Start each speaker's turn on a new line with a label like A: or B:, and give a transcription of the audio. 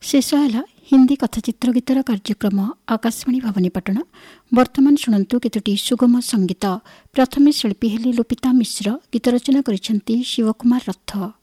A: शेष है हिंदी कथाचित्र गीतर कार्यक्रम आकाशवाणी भवानीपाटन। वर्तमान शुणु केतोटी सुगम संगीत। प्रथमे शिल्पी हेले लोपिता मिश्र, गीत रचना करिसेंती शिवकुमार रथ।